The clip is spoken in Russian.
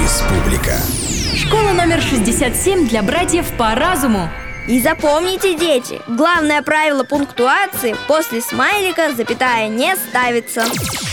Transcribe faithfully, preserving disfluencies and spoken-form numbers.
Республика. Школа номер шестьдесят семь для братьев по разуму. И запомните, дети, главное правило пунктуации: после смайлика запятая не ставится.